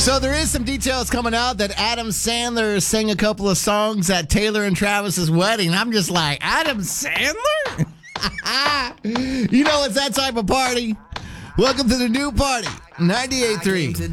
So there is some details coming out that Adam Sandler sang a couple of songs at Taylor and Travis's wedding. I'm just like, Adam Sandler? You know it's that type of party. Welcome to the new party, 98.3.